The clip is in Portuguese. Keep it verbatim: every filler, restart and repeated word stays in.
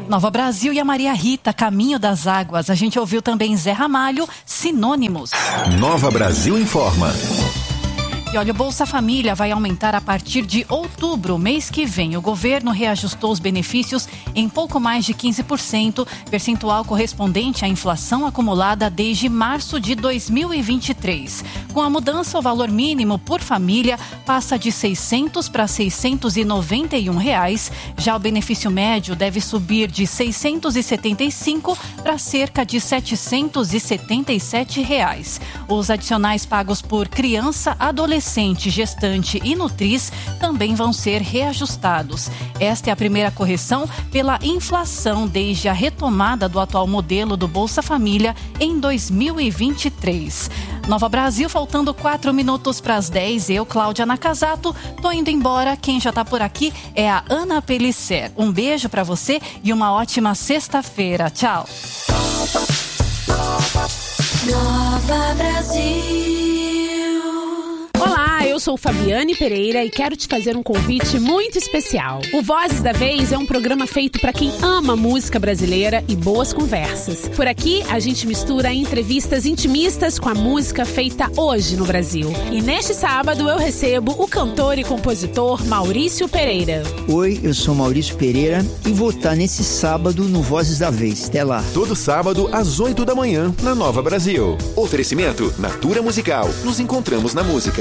Nova Brasil e a Maria Rita, Caminho das Águas. A gente ouviu também Zé Ramalho, Sinônimos. Nova Brasil informa. E olha, o Bolsa Família vai aumentar a partir de outubro, mês que vem. O governo reajustou os benefícios em pouco mais de quinze por cento, percentual correspondente à inflação acumulada desde março de dois mil e vinte e três. Com a mudança, o valor mínimo por família passa de seiscentos para seiscentos e noventa e um reais. Já o benefício médio deve subir de seiscentos e setenta e cinco para cerca de setecentos e setenta e sete reais. Os adicionais pagos por criança, adolescente, Adolescente, gestante e nutriz também vão ser reajustados. Esta é a primeira correção pela inflação desde a retomada do atual modelo do Bolsa Família em dois mil e vinte e três. Nova Brasil, faltando quatro minutos para as dez. Eu, Cláudia Nakazato, tô indo embora. Quem já tá por aqui é a Ana Pellicer. Um beijo para você e uma ótima sexta-feira. Tchau. Nova Brasil. Olá, eu sou Fabiane Pereira e quero te fazer um convite muito especial. O Vozes da Vez é um programa feito para quem ama música brasileira e boas conversas. Por aqui, a gente mistura entrevistas intimistas com a música feita hoje no Brasil. E neste sábado eu recebo o cantor e compositor Maurício Pereira. Oi, eu sou Maurício Pereira e vou estar nesse sábado no Vozes da Vez. Até lá. Todo sábado às oito da manhã na Nova Brasil. Oferecimento Natura Musical. Nos encontramos na música.